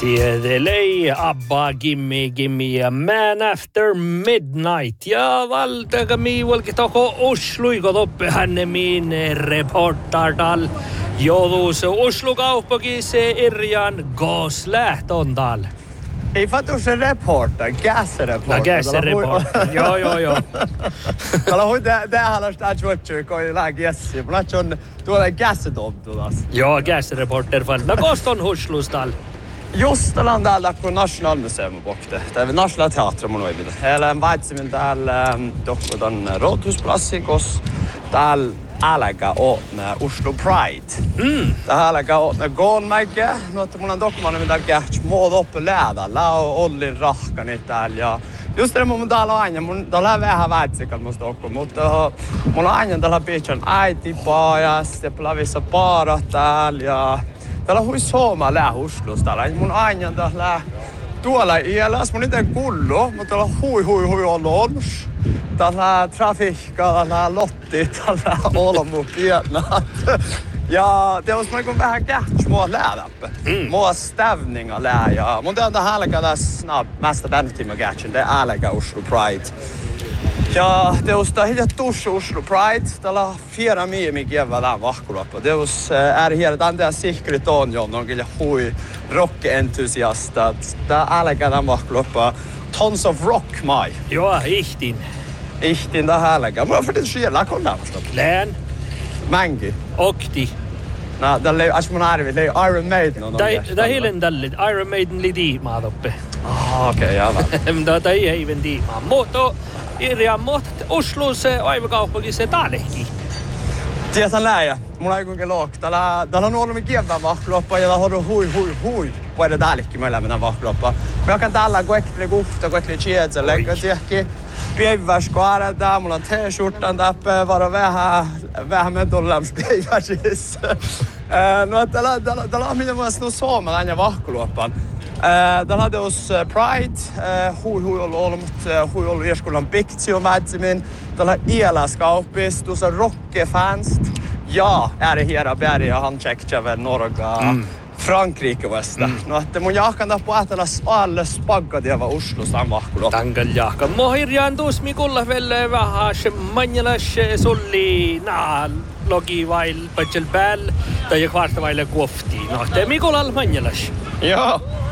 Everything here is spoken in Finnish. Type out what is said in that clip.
Tiedelei Abba Gimme Man After Midnight. Ja valtaga miivalki toko Osluiko toppe hännemin reportardal. Joudus Oslo kauppakis Irjan Goslähtondal. Ei fattu se reporter, gasreporter. No gasreporter, joo. Täällä on tähän asti kun lää gassi. Mulla on tuolla gassetomtulas. Joo, gasreporter fall. No koston Oslustal. Just tällä täällä kun Nationalmuseum bokte. Täällä National Teater mun oivida. Heillä vaitsemin täällä dokkodan Rådhusplassikos. Täällä äläkä ootne Oslo Pride. Täällä äläkä ootne Goonmäke. No että mulla on dokkomanne mitä kähtsi muod oppe läädällä. Ollin rahkanit täällä ja just det mun täällä aina. Mun täällä vähän väitsikal musta okko. Mutta mun aina täällä piitsan äitipajas. Ja plavissa paarat täällä ja täällä hui sooma lää Oslos täällä. Mun aina täällä tuolla ielas. Mun ite kullu. Mutta täällä hui olons. Täällä trafikka, täällä lotti, täällä olmu pienat. Ja det var som vähän kähtsi mua läädäppä. Mua stävninga lää ja mun teon tää hälkä tässä mästä bändtimä kähtsin. Det äläkä Oslo Pride. Ja det var hittat tusch Oslo Pride. Täällä 4 miemi kievää tää vahkulappa. Det var här den där säkert on jo någon gilla hui rock-entusiastat. Tää äläkä tää vahkulappa. Tons of rock mai. Joo, ihtin. Ihtin tää äläkä. Mulla för det själa kon nästa. Lään. Mangi. Okti. No, tälle mun arvi, le Iron Maiden on. Tää hilen tälle Iron Maiden lidi maatoppe. Okei, aivan. Tää ei even diimaa. Mutta Irja mot Oslos aivokaupunki se talehki. Tietän läjä. Mulla ei kuinka look. Täällä on ollut kievää vahkloppa ja täällä on hui. Voidaan täällekin meillä mennä vahkloppa. Me kan täällä kuekli kuhta, kuekli chietselle. Tiehki päiväs kaarata. Mulla on t-shirtan täppä. Varo vähän me tullaan päiväsis. No täällä on mitä muassa suomalainen ja vahkloppan. Täällä on teos Pride. Hui ollut ieskullan piktio väitsemin. Täällä ielaskauppis. Tuossa rockefans. Ja här berga han checkar Norge, Frankrike vasta. No että mun jahkan tappu ajatellas alle spaggativa Oslo samvahkulo. Tangal jahkan. Mohirjaan tuus mikulla velle vähän manjalas sulli logi vail pachel bäl. Tai kvarta vaille kofti. No että mikulla manjalas. Joo.